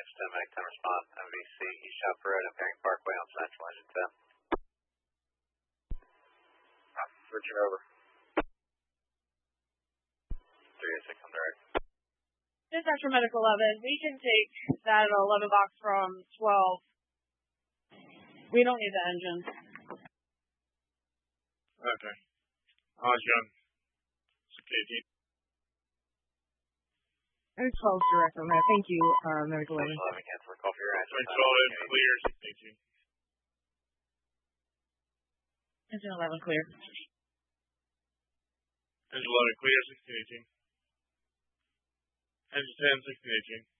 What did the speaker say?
Engine 10, Mac 10 response, MVC, East Shop Road and Herring Parkway on Central, Engine 10. Switching over. 386 on direct. Dispatch for Medical 11, we can take that 11 box from 12. We don't need the engine. Okay. John. 618. There's 12 direct on that. Thank you, Medical 11. 11, cancel for call for your engine. 12 is clear, 618. Engine 11 clear. Engine 11 clear, 1618. Engine 10, 1618.